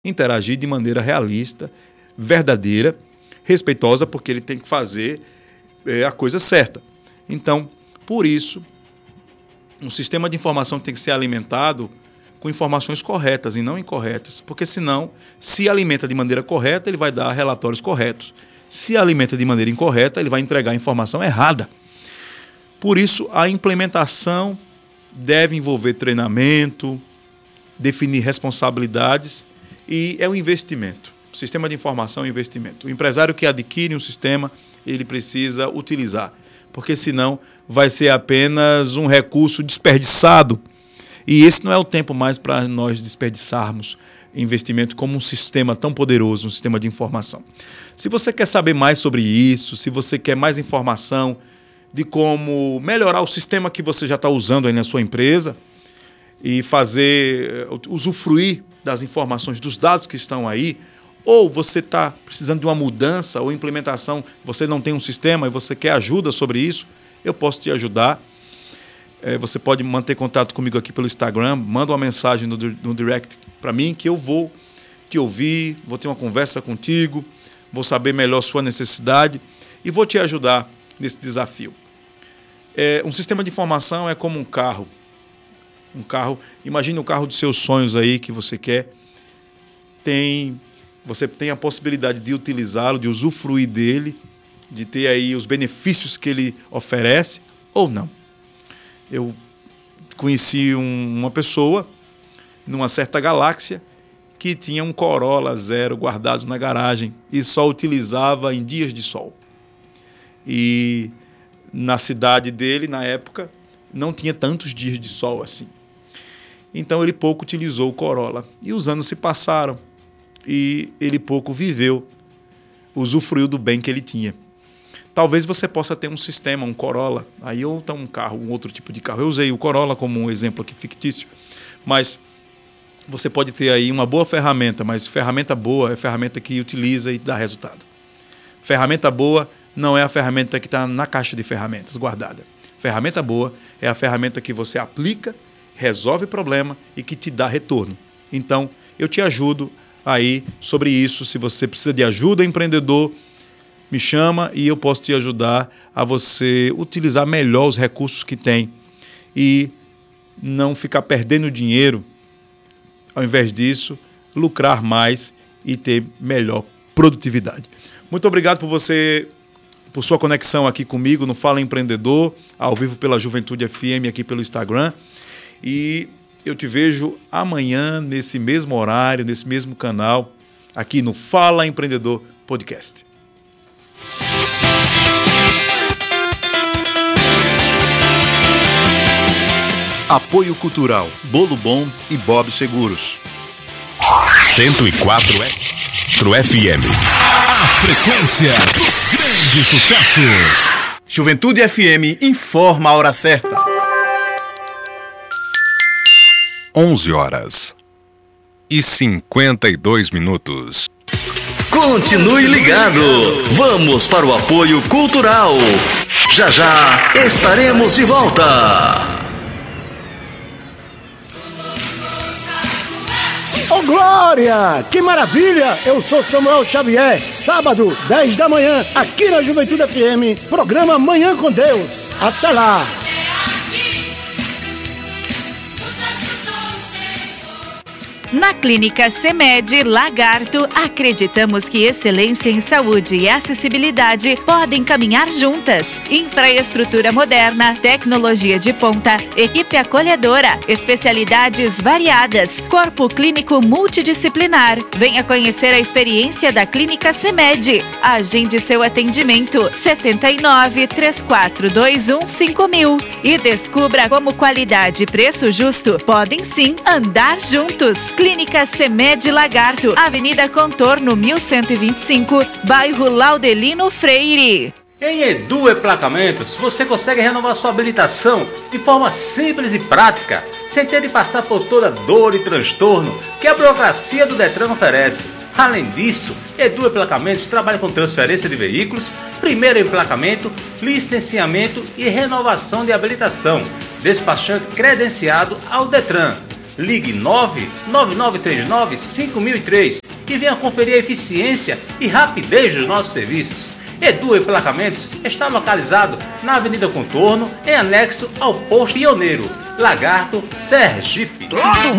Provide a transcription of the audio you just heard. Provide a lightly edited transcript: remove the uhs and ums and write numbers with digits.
interagir de maneira realista, verdadeira, respeitosa, porque ele tem que fazer a coisa certa. Então, por isso, um sistema de informação tem que ser alimentado com informações corretas e não incorretas, porque senão, se alimenta de maneira correta, ele vai dar relatórios corretos. Se alimenta de maneira incorreta, ele vai entregar a informação errada. Por isso, a implementação deve envolver treinamento, definir responsabilidades e é um investimento. O sistema de informação é um investimento. O empresário que adquire um sistema, ele precisa utilizar, porque senão vai ser apenas um recurso desperdiçado. E esse não é o tempo mais para nós desperdiçarmos investimento como um sistema tão poderoso, um sistema de informação. Se você quer saber mais sobre isso, se você quer mais informação de como melhorar o sistema que você já está usando aí na sua empresa e fazer, usufruir das informações, dos dados que estão aí, ou você está precisando de uma mudança ou implementação, você não tem um sistema e você quer ajuda sobre isso, eu posso te ajudar. Você pode manter contato comigo aqui pelo Instagram, manda uma mensagem no direct para mim que eu vou te ouvir, vou ter uma conversa contigo, vou saber melhor sua necessidade e vou te ajudar nesse desafio. Um sistema de informação é como um carro. Imagine o carro dos seus sonhos aí que você quer. Você tem a possibilidade de utilizá-lo, de usufruir dele, de ter aí os benefícios que ele oferece ou não. Eu conheci uma pessoa numa certa galáxia que tinha um Corolla Zero guardado na garagem e só utilizava em dias de sol. E na cidade dele, na época, não tinha tantos dias de sol assim. Então ele pouco utilizou o Corolla. E os anos se passaram e ele pouco viveu, usufruiu do bem que ele tinha. Talvez você possa ter um sistema, um Corolla, aí ou então um carro, um outro tipo de carro. Eu usei o Corolla como um exemplo aqui fictício, mas você pode ter aí uma boa ferramenta, mas ferramenta boa é ferramenta que utiliza e dá resultado. Ferramenta boa não é a ferramenta que está na caixa de ferramentas guardada. Ferramenta boa é a ferramenta que você aplica, resolve problema e que te dá retorno. Então, eu te ajudo aí sobre isso. Se você precisa de ajuda, empreendedor, me chama e eu posso te ajudar a você utilizar melhor os recursos que tem e não ficar perdendo dinheiro. Ao invés disso, lucrar mais e ter melhor produtividade. Muito obrigado por sua conexão aqui comigo no Fala Empreendedor, ao vivo pela Juventude FM aqui pelo Instagram. E eu te vejo amanhã nesse mesmo horário, nesse mesmo canal, aqui no Fala Empreendedor Podcast. Apoio Cultural, Bolo Bom e Bob Seguros. 104 FM. A frequência dos grandes sucessos. Juventude FM informa a hora certa. 11h52. Continue ligado. Vamos para o apoio cultural. Já já estaremos de volta. Ô Glória, que maravilha! Eu sou Samuel Xavier. Sábado, 10 da manhã, aqui na Juventude FM, programa Manhã com Deus. Até lá! Na Clínica CEMED Lagarto, acreditamos que excelência em saúde e acessibilidade podem caminhar juntas. Infraestrutura moderna, tecnologia de ponta, equipe acolhedora, especialidades variadas, corpo clínico multidisciplinar. Venha conhecer a experiência da Clínica CEMED. Agende seu atendimento 7934215000 e descubra como qualidade e preço justo podem sim andar juntos. Clínica CEMED Lagarto, Avenida Contorno 1125, bairro Laudelino Freire. Em Edu Emplacamentos, você consegue renovar sua habilitação de forma simples e prática, sem ter de passar por toda dor e transtorno que a burocracia do Detran oferece. Além disso, Edu Emplacamentos trabalha com transferência de veículos, primeiro emplacamento, licenciamento e renovação de habilitação, despachante credenciado ao Detran. Ligue 99939-5003 e venha conferir a eficiência e rapidez dos nossos serviços. Edu Emplacamentos está localizado na Avenida Contorno, em anexo ao Posto Pioneiro, Lagarto, Sergipe. Todo